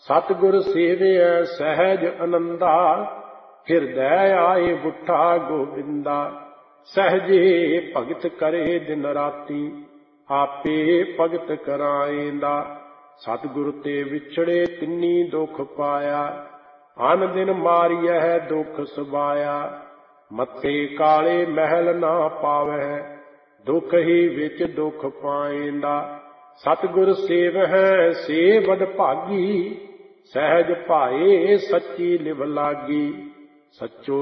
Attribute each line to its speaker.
Speaker 1: ਸਤਿਗੁਰ ਸੇਵਿਐ ਸਹਿਜ ਅਨੰਦਾ, ਹਿਰਦੈ ਆਏ ਬੁੱਠਾ ਗੋਬਿੰਦਾ। ਸਹਿਜੇ ਭਗਤ ਕਰੇ ਦਿਨ ਰਾਤੀ, ਆਪੇ ਭਗਤ ਕਰਾਏਂਦਾ। ਸਤਿਗੁਰ ਤੇ ਵਿਛੜੇ ਤਿੰਨੀ ਦੁਖ ਪਾਇਆ, ਅਨ ਦਿਨ ਮਾਰੀਐ ਦੁਖ ਸਬਾਇਆ। ਮੱਥੇ ਕਾਲੇ ਮਹਿਲ ਨਾ ਪਾਵਹਿ, ਦੁਖ ਹੀ ਵਿੱਚ ਦੁਖ ਪਾਏਂਦਾ। ਸਤਿਗੁਰ ਸੇਵਹਿ ਸੇ ਵਡ ਭਾਗੀ, ਸਹਿਜ ਭਾਏ ਸੱਚੀ ਲਿਵ ਲਾਗੀ। ਸੱਚੋ